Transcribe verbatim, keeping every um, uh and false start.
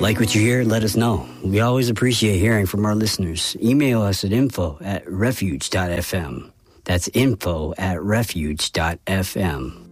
Like what you hear, let us know. We always appreciate hearing from our listeners. Email us at info at refuge dot f m. That's info at refuge dot f m.